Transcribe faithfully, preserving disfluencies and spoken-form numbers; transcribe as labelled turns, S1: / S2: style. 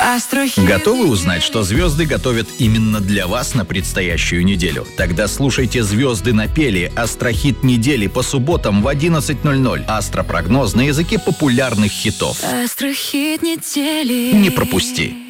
S1: Астрохит.
S2: Готовы узнать, что звезды готовят именно для вас на предстоящую неделю? Тогда слушайте «Звезды напели» — астрохит недели по субботам в одиннадцать ноль ноль. Астропрогноз на языке популярных хитов.
S1: Астрохит недели.
S2: Не пропусти!